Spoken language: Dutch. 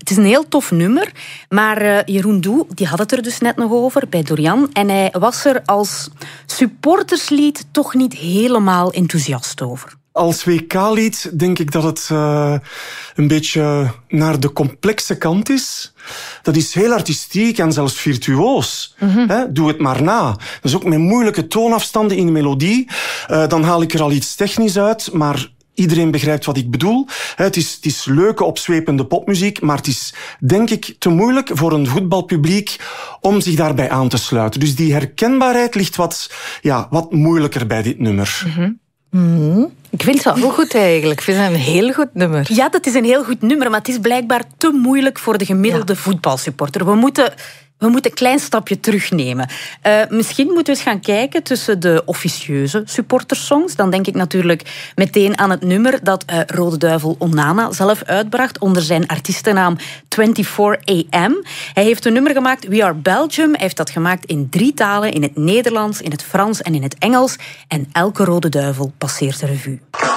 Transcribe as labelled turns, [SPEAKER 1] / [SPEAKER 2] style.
[SPEAKER 1] Het is een heel tof nummer, maar Jeroen Doe, die had het er dus net nog over bij Dorian. En hij was er als supporterslied toch niet helemaal enthousiast over.
[SPEAKER 2] Als WK-lied denk ik dat het een beetje naar de complexe kant is. Dat is heel artistiek en zelfs virtuoos. Doe het maar na. Dat is ook met moeilijke toonafstanden in de melodie. Dan haal ik er al iets technisch uit, maar iedereen begrijpt wat ik bedoel. Het is leuke, opzwepende popmuziek, maar het is, denk ik, te moeilijk voor een voetbalpubliek om zich daarbij aan te sluiten. Dus die herkenbaarheid ligt wat moeilijker bij dit nummer.
[SPEAKER 3] Ik vind het wel goed eigenlijk. Ik vind het een heel goed nummer.
[SPEAKER 1] Ja, dat is een heel goed nummer, maar het is blijkbaar te moeilijk voor de gemiddelde voetbalsupporter. We moeten een klein stapje terugnemen. Misschien moeten we eens gaan kijken tussen de officieuze supportersongs. Dan denk ik natuurlijk meteen aan het nummer dat Rode Duivel Onana zelf uitbracht onder zijn artiestennaam 24AM. Hij heeft een nummer gemaakt, We Are Belgium. Hij heeft dat gemaakt in 3 talen, in het Nederlands, in het Frans en in het Engels. En elke Rode Duivel passeert de revue.